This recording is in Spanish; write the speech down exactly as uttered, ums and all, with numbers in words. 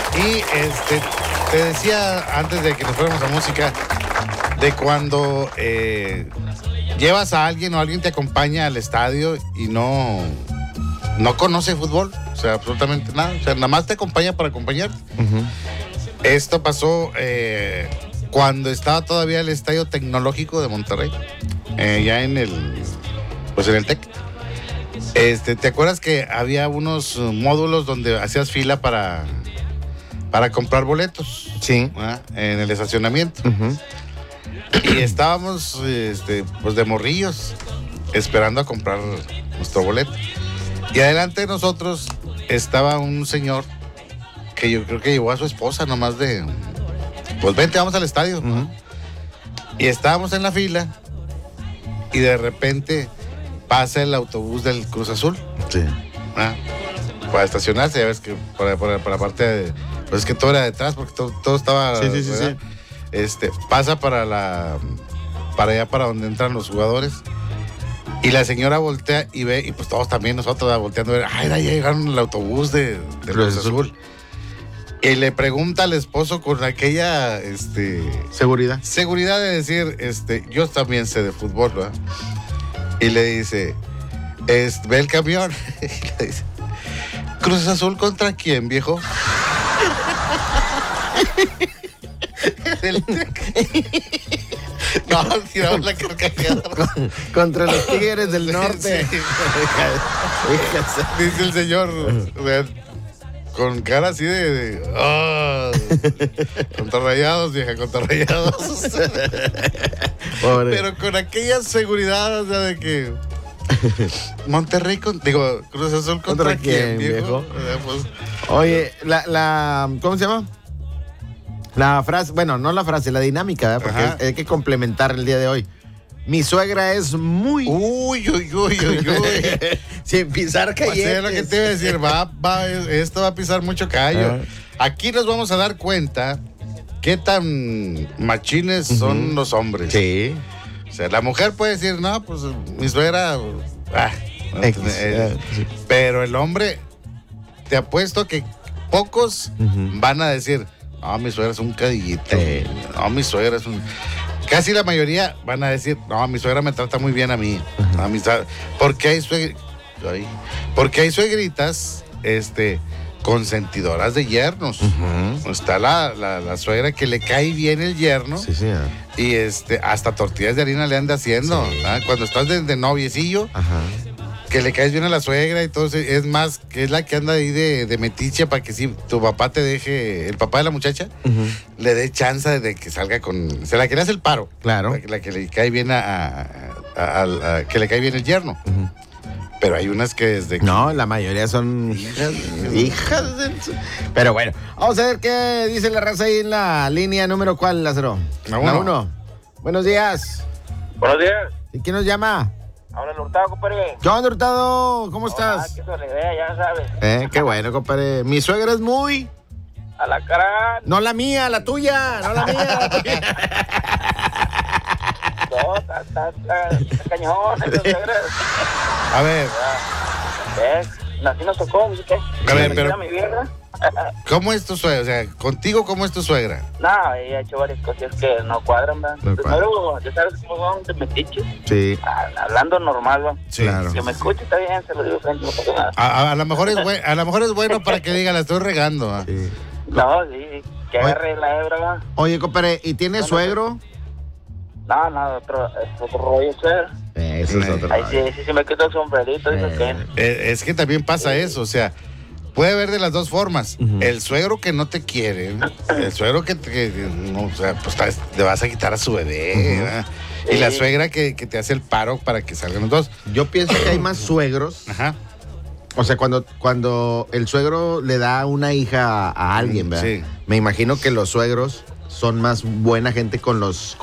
Y este, te decía antes de que nos fuéramos a música, de cuando eh, llevas a alguien o alguien te acompaña al estadio y no, no conoce fútbol, o sea, absolutamente nada, o sea, nada más te acompaña para acompañarte. Uh-huh. Esto pasó eh, cuando estaba todavía el Estadio Tecnológico de Monterrey, eh, ya en el, pues en el TEC. Este, ¿te acuerdas que había unos módulos donde hacías fila para, para comprar boletos? Sí. ¿Ah? En el estacionamiento. Uh-huh. Y estábamos, este, pues de morrillos, esperando a comprar nuestro boleto. Y adelante de nosotros estaba un señor que yo creo que llevó a su esposa nomás de, pues vente, vamos al estadio. Uh-huh. Y estábamos en la fila y de repente pasa el autobús del Cruz Azul. Sí. ¿Ah? Para estacionarse, ya ves que para, para, para la parte de, pues es que todo era detrás porque todo, todo estaba, Sí, sí, sí, ¿verdad? sí. Este, pasa para la, para allá para donde entran los jugadores. Y la señora voltea y ve, y pues todos también nosotros volteando a ver, ay, ya llegaron el autobús de, de Cruz Azul. Y le pregunta al esposo con aquella este, seguridad. Seguridad de decir, este, yo también sé de fútbol, ¿verdad? Y le dice, es, ve el camión. Y le dice, ¿Cruz Azul contra quién, viejo? No, tiramos la carcajada. Con, contra los Tigres del Norte. Sí. Dice el señor, vean, con cara así de, de oh, contra Rayados, vieja, contra Rayados. Pobre. Pero con aquella seguridad, o sea, de que Monterrey, con, digo, Cruz Azul contra, ¿Contra quién, quién, viejo. viejo? O sea, pues, Oye, la, la, ¿cómo se llama? La frase, bueno, no la frase, la dinámica, ¿verdad? Porque es, hay que complementar el día de hoy. Mi suegra es muy... Uy, uy, uy, uy, uy. Sin pisar Pues, calletes. es lo que te iba a decir, va, va, esto va a pisar mucho callo. Uh-huh. Aquí nos vamos a dar cuenta qué tan machines uh-huh. son los hombres. Sí. O sea, la mujer puede decir, no, pues mi suegra... Ah, no, X, eh, uh, sí. Pero el hombre, te apuesto que pocos uh-huh. van a decir, no, mi suegra es un cadillito. Eh. No, mi suegra es un... Casi la mayoría van a decir, no, mi suegra me trata muy bien a mí. Uh-huh. No, mi suegra... Porque hay suegritas, porque hay suegritas, este, consentidoras de yernos. Uh-huh. Está la, la, la suegra que le cae bien el yerno. Sí, sí. ¿eh? Y este, hasta tortillas de harina le anda haciendo. Sí. ¿Ah? Cuando estás de, de noviecillo, ajá, que le caes bien a la suegra y todo eso, es más, que es la que anda ahí de, de metiche para que si tu papá te deje, el papá de la muchacha, uh-huh, le dé chance de que salga con, se la que le hace el paro. Claro. La, la que le cae bien a, a, a, a, a que le cae bien el yerno. Uh-huh. Pero hay unas que desde que... No, la mayoría son hijas, hijas de... Pero bueno, vamos a ver qué dice la raza ahí en la línea número cuál, Lázaro. La uno. La uno. Buenos días. Buenos días. ¿Y quién nos llama? Habla el Hurtado, compadre. ¿Qué onda, Hurtado? ¿Cómo estás? Ah, que se le vea, ya sabes. Eh, qué bueno, compadre. Mi suegra es muy... A la cara. No la mía, la tuya. No la mía, la tuya. No, está, está, está, está cañón, esas suegras. A ver. ¿Ves? Así nos tocó, ¿sí qué? A ver, pero... Mi vieja. ¿Cómo es tu suegra? O sea, contigo, ¿cómo es tu suegra? No, ella ha hecho varias cosas que no cuadran, ¿verdad? No Primero, ya sabes cómo son de metiches. Sí. Ah, hablando normal, ¿va? Sí, claro. Que me escuche, está bien, se lo digo frente, no pasa nada. A, a, a, lo mejor es buen, a lo mejor es bueno para que diga, la estoy regando. ¿eh? Sí. No, sí, que agarre la hebra, ¿va? Oye, compadre, ¿y tienes No, no, suegro? No, no, otro, es otro rollo, suegro. Eh, eso es otro. Ahí sí, sí, sí me quito el sombrerito, dice que... Eh, es que también pasa eso, o sea, puede haber de las dos formas. Uh-huh. El suegro que no te quiere, el suegro que, te, que no, o sea, pues te vas a quitar a su bebé, uh-huh, y sí, la suegra que, que te hace el paro para que salgan los dos. Yo pienso que hay más suegros. Ajá. O sea, cuando, cuando el suegro le da una hija a, a alguien, ¿verdad? Sí. Me imagino que los suegros son más buena gente con los